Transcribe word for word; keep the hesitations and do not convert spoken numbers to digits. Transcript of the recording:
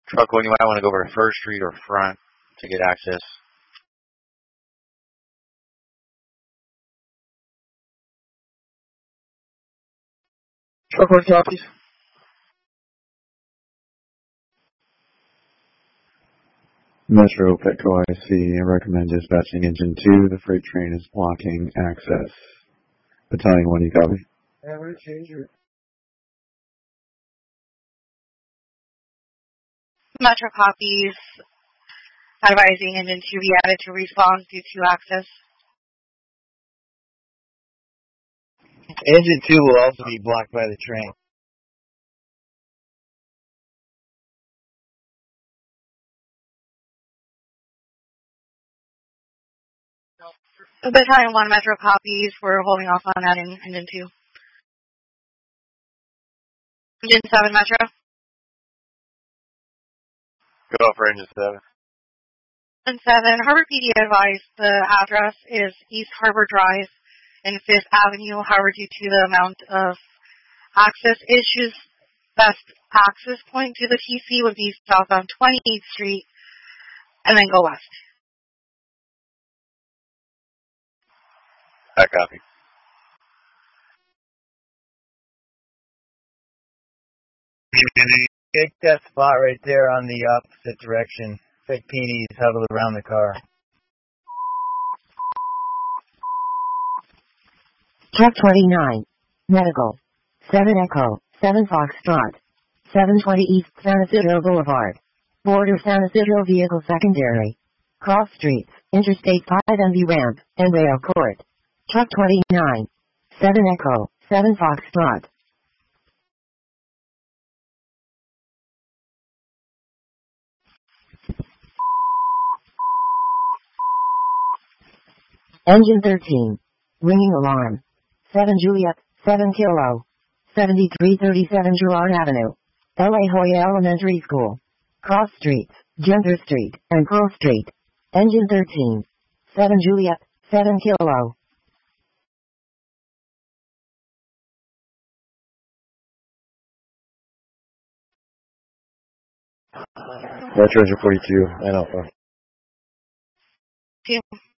Truck one, you might want to go over First Street or front to get access. Truck one copies. Metro Petco I C, I recommend dispatching engine two. The freight train is blocking access. Battalion one, you copy? Yeah, we're going to change it. Metro copies, advising engine two be added to response due to access. Engine two will also be blocked by the train. Battalion one Metro copies, we're holding off on adding engine two. Engine seven Metro. Go for engine seven. Engine seven, Harbor P D advised the address is East Harbor Drive and fifth Avenue. However, due to the amount of access issues, best access point to the T C would be south on twenty-eighth Street and then go west. I copy. Take that spot right there on the opposite direction. Fake P Ds huddled around the car. Truck twenty-nine. Medical. seven Echo. seven Foxtrot. seven twenty East San Isidro Boulevard. Border San Isidro Vehicle Secondary. Cross Streets. Interstate five M V Ramp. And Rail Court. Truck twenty-nine. seven Echo. seven Foxtrot. Engine thirteen. Ringing alarm. seven Juliet, seven Kilo. seventy-three thirty-seven Girard Avenue. La Jolla Elementary School. Cross Streets, Genter Street, and Pearl Street. Engine thirteen. seven Juliet, seven Kilo. Metro Engine forty-two, nine Alpha. Two.